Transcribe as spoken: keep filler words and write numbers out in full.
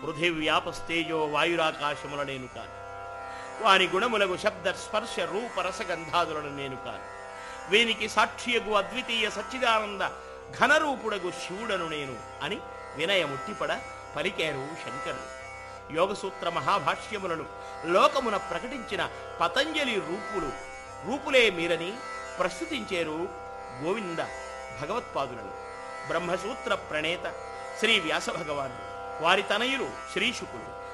పృథివ్యాపస్తేజో వాయురాకాశముల నేను కాను. వాని గుణములకు శబ్ద స్పర్శ రూప రసగంధాదులను నేను కాను. వీనికి సాక్షియగు అద్వితీయ సచ్చిదానంద ఘనరూపుడగు శివుడను నేను అని వినయముట్టిపడ పలికారు శంకరుడు. యోగసూత్ర మహాభాష్యములను లోకమున ప్రకటించిన పతంజలి రూపులు రూపులే మీరని ప్రస్తుతించేరు గోవింద భగవత్పాదులను. బ్రహ్మసూత్ర ప్రణేత శ్రీ వ్యాస భగవానుడు, వారి తనయులు శ్రీశుకులు,